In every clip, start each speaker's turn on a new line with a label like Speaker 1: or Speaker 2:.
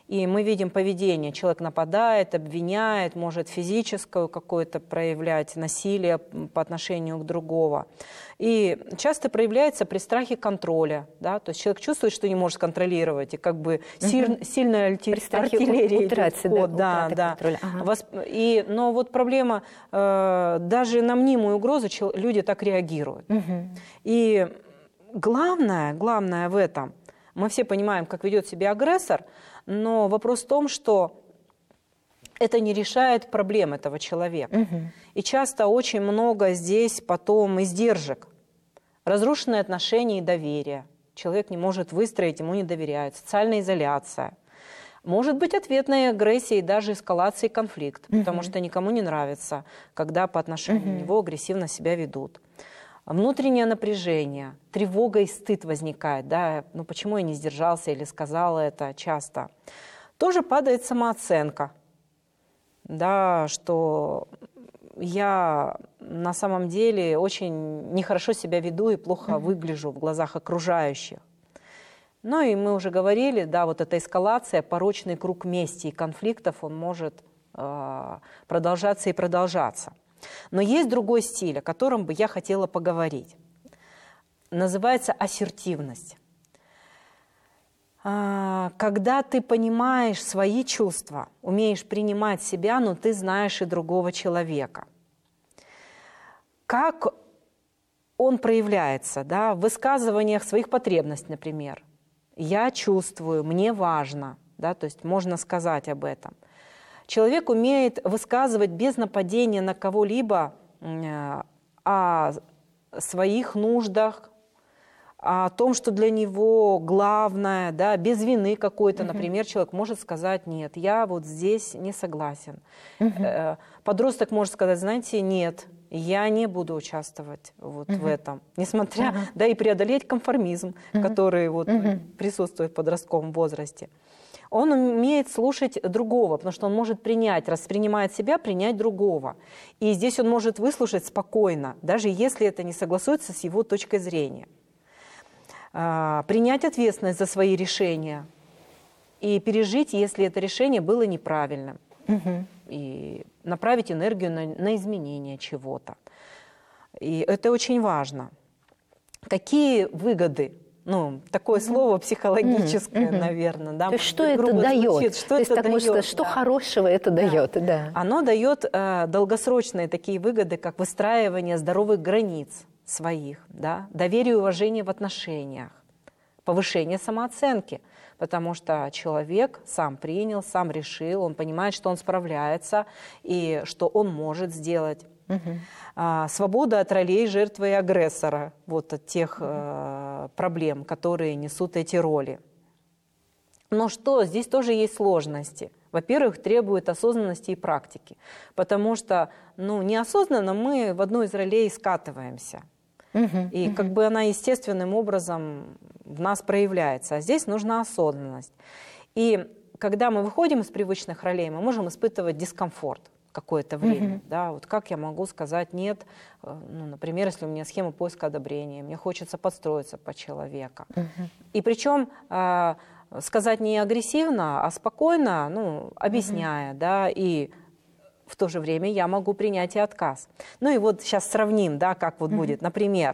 Speaker 1: и мы видим поведение. Человек нападает, обвиняет, может физическое какое-то проявлять насилие по отношению к другому. И часто проявляется при страхе контроля. Да? То есть человек чувствует, что не может контролировать, и как бы сильная артиллерия идет в ход. Но вот проблема, даже на мнимую угрозу люди так реагируют. И главное в этом, мы все понимаем, как ведет себя агрессор, но вопрос в том, что это не решает проблем этого человека. И часто очень много здесь потом издержек. Разрушенные отношения и доверие. Человек не может выстроить, ему не доверяют. Социальная изоляция. Может быть ответная агрессия и даже эскалация конфликта, потому что никому не нравится, когда по отношению к нему агрессивно себя ведут. Внутреннее напряжение, тревога и стыд возникает. Да? Ну почему я не сдержался или сказал это часто. Тоже падает самооценка. Да, что я на самом деле очень нехорошо себя веду и плохо выгляжу в глазах окружающих. Ну и мы уже говорили, да, вот эта эскалация, порочный круг мести и конфликтов, он может продолжаться и продолжаться. Но есть другой стиль, о котором бы я хотела поговорить. Называется ассертивность. Когда ты понимаешь свои чувства, умеешь принимать себя, но ты знаешь и другого человека. Как он проявляется, да, в высказываниях своих потребностей, например. Я чувствую, мне важно, да, то есть можно сказать об этом. Человек умеет высказывать без нападения на кого-либо о своих нуждах, о том, что для него главное, да, без вины какой-то, например, человек может сказать: нет, я вот здесь не согласен. Подросток может сказать: знаете, нет, я не буду участвовать вот в этом, несмотря, да, и преодолеть конформизм, который вот присутствует в подростковом возрасте. Он умеет слушать другого, потому что он может принять, воспринимает себя, принять другого. И здесь он может выслушать спокойно, даже если это не согласуется с его точкой зрения. Принять ответственность за свои решения и пережить, если это решение было неправильным. И направить энергию на изменение чего-то. И это очень важно. Какие выгоды? Ну, такое слово психологическое, наверное. Да?
Speaker 2: То есть что это дает? Что это дает? Можно сказать, что хорошего это дает? Да.
Speaker 1: Оно дает долгосрочные такие выгоды, как выстраивание здоровых границ своих, да? Доверие и уважение в отношениях, повышение самооценки, потому что человек сам принял, сам решил, он понимает, что он справляется и что он может сделать. Свобода от ролей жертвы и агрессора, вот от тех проблем, которые несут эти роли. Но что, здесь тоже есть сложности. Во-первых, требует осознанности и практики, потому что неосознанно мы в одну из ролей скатываемся. И как бы она естественным образом в нас проявляется. А здесь нужна осознанность. И когда мы выходим из привычных ролей, мы можем испытывать дискомфорт какое-то время. Да? Вот как я могу сказать нет, например, если у меня схема поиска одобрения, мне хочется подстроиться под человека. И причем сказать не агрессивно, а спокойно, объясняя, да, и в то же время я могу принять и отказ. Ну и вот сейчас сравним, да, как вот будет. Например,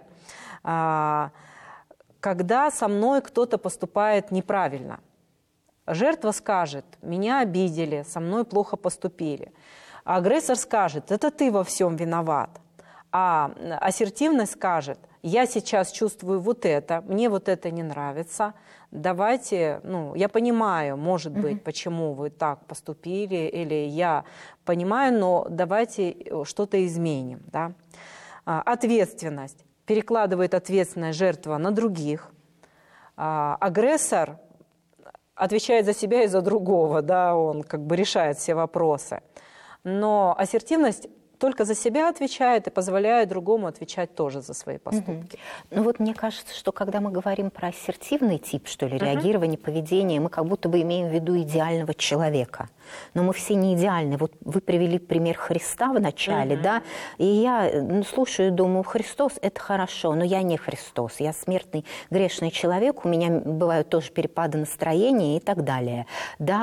Speaker 1: когда со мной кто-то поступает неправильно, жертва скажет: меня обидели, со мной плохо поступили. А агрессор скажет: это ты во всем виноват. А ассертивность скажет: я сейчас чувствую вот это, мне вот это не нравится, давайте, я понимаю, может быть, почему вы так поступили, или я понимаю, но давайте что-то изменим. Да? Ответственность. Перекладывает ответственность жертва на других. Агрессор отвечает за себя и за другого, да, он как бы решает все вопросы. Но ассертивность только за себя отвечает и позволяет другому отвечать тоже за свои поступки.
Speaker 2: Ну вот мне кажется, что когда мы говорим про ассертивный тип, что ли, реагирования, поведения, мы как будто бы имеем в виду идеального человека. Но мы все не идеальны. Вот вы привели пример Христа в начале, да, и я слушаю и думаю: Христос – это хорошо, но я не Христос, я смертный, грешный человек, у меня бывают тоже перепады настроения и так далее. Да,